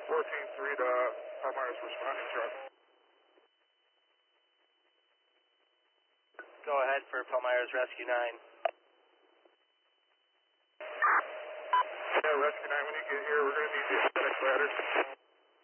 14-3 to Palmyra's responding truck. Go ahead for Palmyra's Rescue 9. Yeah, Rescue 9, when you get here, we're going to need the aesthetic ladder.